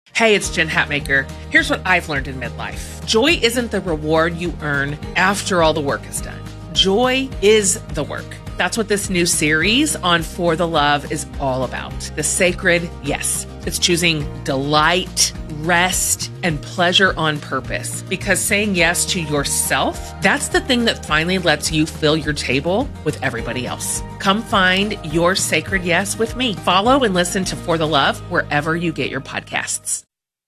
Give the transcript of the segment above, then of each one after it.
Hey, it's Jen Hatmaker. Here's what I've learned in midlife. Joy isn't the reward you earn after all the work is done. Joy is the work. That's what this new series on For the Love is all about. The sacred yes. It's choosing delight, rest, and pleasure on purpose. Because saying yes to yourself, that's the thing that finally lets you fill your table with everybody else. Come find your sacred yes with me. Follow and listen to For the Love wherever you get your podcasts.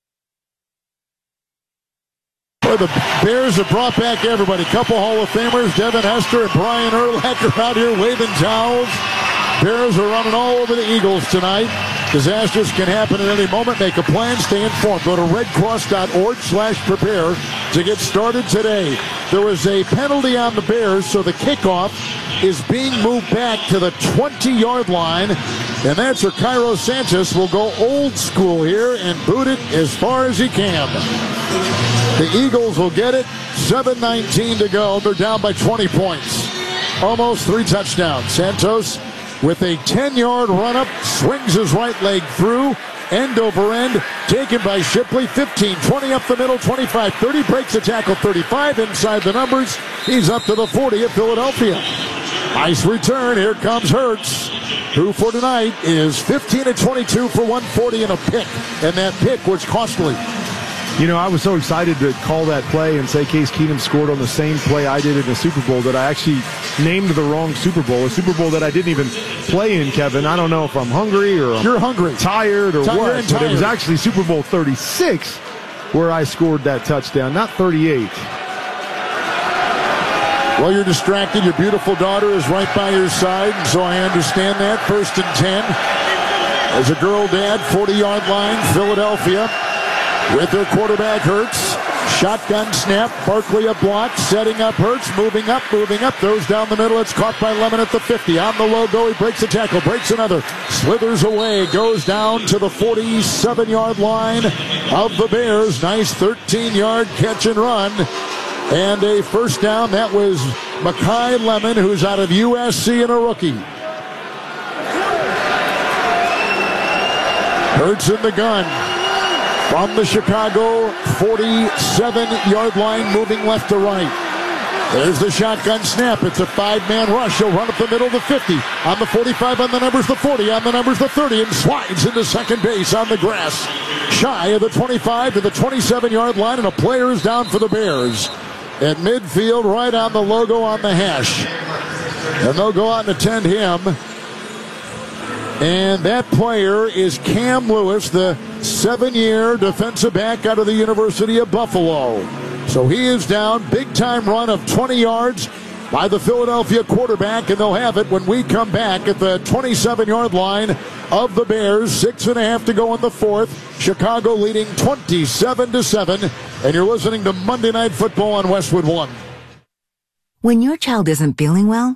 The Bears have brought back everybody. Couple Hall of Famers, Devin Hester and Brian Urlacher out here waving towels. Bears are running all over the Eagles tonight. Disasters can happen at any moment. Make a plan. Stay informed. Go to redcross.org/prepare to get started today. There was a penalty on the Bears, so the kickoff is being moved back to the 20-yard line. And that's where Cairo Sanchez will go old school here and boot it as far as he can. The Eagles will get it. 7:19 to go. They're down by 20 points. Almost 3 touchdowns. Santos with a 10-yard run-up, swings his right leg through, end over end, taken by Shipley. 15, 20 up the middle, 25, 30, breaks the tackle, 35 inside the numbers. He's up to the 40 at Philadelphia. Nice return. Here comes Hurts, who for tonight is 15-22 for 140 and a pick. And that pick was costly. You know, I was so excited to call that play and say Case Keenum scored on the same play I did in the Super Bowl that I actually named the wrong Super Bowl, a Super Bowl that I didn't even play in, Kevin. I don't know if I'm hungry or You're hungry. Tired or what, but it was actually Super Bowl 36 where I scored that touchdown, not 38. Well, you're distracted. Your beautiful daughter is right by your side, and so I understand that. 1st and 10. As a girl dad, 40-yard line, Philadelphia. With their quarterback, Hurts. Shotgun snap. Barkley a block. Setting up Hurts. Moving up. Throws down the middle. It's caught by Lemon at the 50. On the logo, he breaks a tackle. Breaks another. Slithers away. Goes down to the 47-yard line of the Bears. Nice 13-yard catch and run. And a first down. That was Makai Lemon, who's out of USC and a rookie. Hurts in the gun. From the Chicago 47-yard line, moving left to right. There's the shotgun snap. It's a 5-man rush. He'll run up the middle, the 50. On the 45, on the numbers, the 40. On the numbers, the 30. And slides into second base on the grass. Shy of the 25 to the 27-yard line. And a player is down for the Bears. At midfield, right on the logo on the hash. And they'll go out and attend him. And that player is Cam Lewis, the 7-year defensive back out of the University of Buffalo. So he is down. Big-time run of 20 yards by the Philadelphia quarterback, and they'll have it when we come back at the 27-yard line of the Bears. 6.5 to go in the fourth. Chicago leading 27-7. And you're listening to Monday Night Football on Westwood One. When your child isn't feeling well,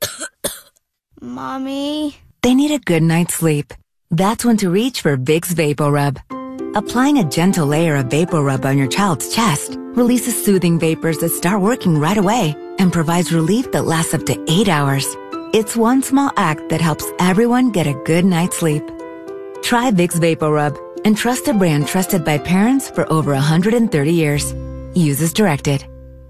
Mommy, they need a good night's sleep. That's when to reach for Vicks VapoRub. Applying a gentle layer of VapoRub on your child's chest releases soothing vapors that start working right away and provides relief that lasts up to 8 hours. It's one small act that helps everyone get a good night's sleep. Try Vicks VapoRub and trust a brand trusted by parents for over 130 years. Use as directed.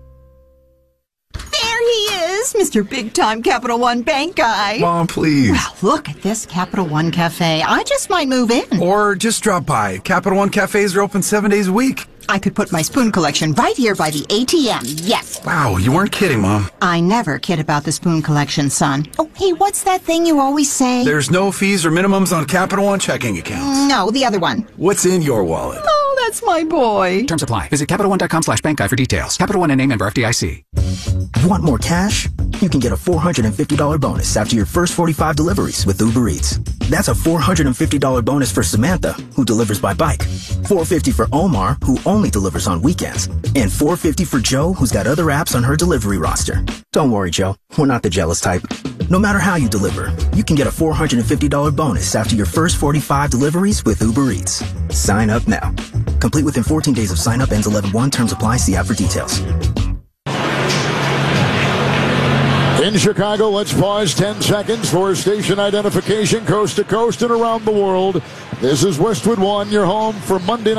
Mr. Big-Time Capital One Bank guy. Mom, please. Well, look at this Capital One Cafe. I just might move in. Or just drop by. Capital One Cafes are open 7 days a week. I could put my spoon collection right here by the ATM. Yes. Wow, you weren't kidding, Mom. I never kid about the spoon collection, son. Oh, hey, what's that thing you always say? There's no fees or minimums on Capital One checking accounts. No, the other one. What's in your wallet? Oh, that's my boy. Terms apply. Visit CapitalOne.com/bank guide for details. Capital One and member FDIC. Want more cash? You can get a $450 bonus after your first 45 deliveries with Uber Eats. That's a $450 bonus for Samantha, who delivers by bike. $450 for Omar, who only delivers on weekends. And $450 for Joe, who's got other apps on her delivery roster. Don't worry, Joe. We're not the jealous type. No matter how you deliver, you can get a $450 bonus after your first 45 deliveries with Uber Eats. Sign up now. Complete within 14 days of sign up. Ends 11/1. Terms apply. See app for details. In Chicago, let's pause 10 seconds for station identification coast to coast and around the world. This is Westwood One, your home for Monday night.